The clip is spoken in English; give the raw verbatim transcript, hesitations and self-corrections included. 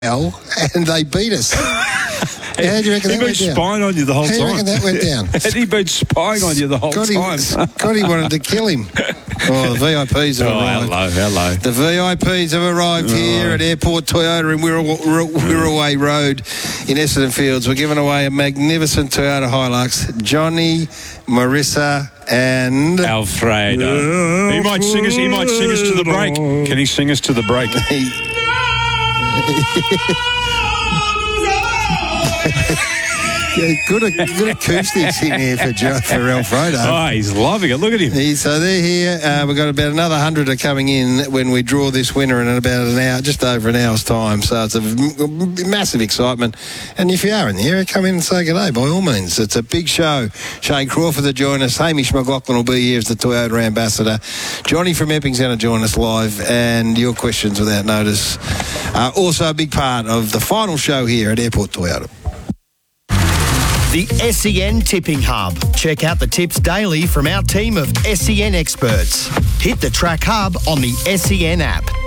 and they beat us. How do you reckon He'd that been went down? spying on you the whole How time. do you reckon that went down? Had he been spying on you the whole Scotty, time? Scotty wanted to kill him. Oh, the V I Ps have Oh, arrived. hello, hello. The V I Ps have arrived Oh. here at Airport Toyota in Wirra- Wirra- Wirraway Road in Essendon Fields. We're giving away a magnificent Toyota Hilux. Johnny, Marissa, and Alfredo. He might sing us. He might sing us to the break. Can he sing us to the break? Yeah, good, good acoustics in here for Joe, for Alfredo. Oh, he's loving it. Look at him. He, so they're here. Uh, we've got about another hundred are coming in when we draw this winner in about an hour, just over an hour's time. So it's a m- massive excitement. And if you are in the area, come in and say good day by all means. It's a big show. Shane Crawford will join us. Hamish McLaughlin will be here as the Toyota ambassador. Johnny from Epping's going to join us live. And your questions without notice are also a big part of the final show here at Airport Toyota. The S E N Tipping Hub. Check out the tips daily from our team of S E N experts. Hit the Track Hub on the S E N app.